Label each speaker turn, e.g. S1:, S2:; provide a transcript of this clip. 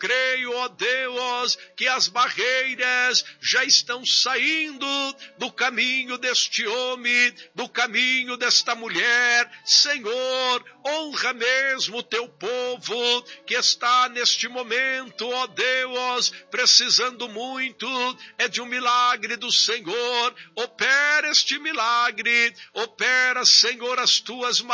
S1: creio, ó Deus, que as barreiras já estão saindo do caminho deste homem, do caminho desta mulher. Senhor, honra mesmo o teu povo que está neste momento, ó Deus, precisando muito de um milagre do Senhor. Opera este milagre, opera, Senhor, as tuas